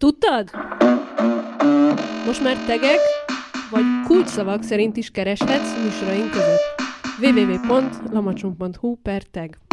Tudtad? Most már tegek vagy kulcsszavak szerint is kereshetsz műsoraink között. www.lamacsunk.hu/tag